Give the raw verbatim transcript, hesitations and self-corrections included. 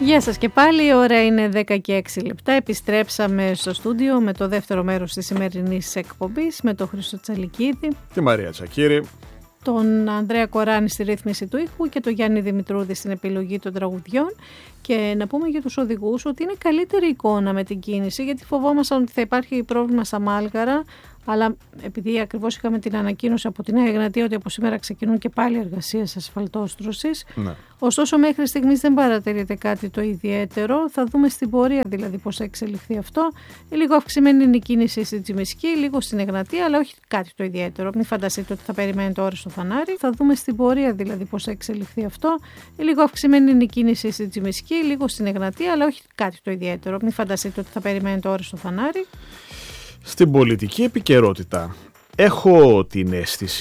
Γεια σας και πάλι, η ώρα είναι δέκα και έξι λεπτά. Επιστρέψαμε στο στούντιο με το δεύτερο μέρος της σημερινής εκπομπής με τον Χρήστο Τσαλικίδη, τη Μαρία Τσακύρη, τον Ανδρέα Κοράνη στη ρύθμιση του ήχου και τον Γιάννη Δημητρούδη στην επιλογή των τραγουδιών. Και να πούμε για τους οδηγούς ότι είναι καλύτερη εικόνα με την κίνηση, γιατί φοβόμασταν ότι θα υπάρχει πρόβλημα στα Μάλγαρα, αλλά επειδή ακριβώς είχαμε την ανακοίνωση από τη Νέα Εγνατία ότι από σήμερα ξεκινούν και πάλι εργασίες ασφαλτόστρωσης, ναι. Ωστόσο μέχρι στιγμής δεν παρατηρείται κάτι το ιδιαίτερο. Θα δούμε στην πορεία δηλαδή πώς θα εξελιχθεί αυτό. Λίγο αυξημένη είναι η κίνηση στη Τσιμισκή, λίγο στην Εγνατία, αλλά όχι κάτι το ιδιαίτερο. Μην φανταστείτε ότι θα περιμένετε ώρες στο φανάρι. Θα δούμε στην πορεία δηλαδή πώς θα εξελιχθεί αυτό. Λίγο αυξημένη είναι η κίνηση στη Τσιμισκή, λίγο στην Εγνατία, αλλά όχι κάτι το ιδιαίτερο. Μην φανταστείτε ότι θα περιμένετε ώρες στο φανάρι. Στην πολιτική επικαιρότητα έχω την αίσθηση